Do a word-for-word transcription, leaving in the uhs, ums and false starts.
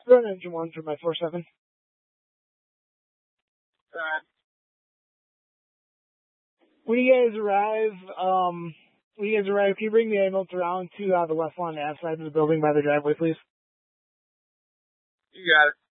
Run engine one for my four seven. Uh, When you guys arrive, um, when you guys arrive, can you bring the ambulance around to uh, the west lawn and side of the building by the driveway, please? you got it.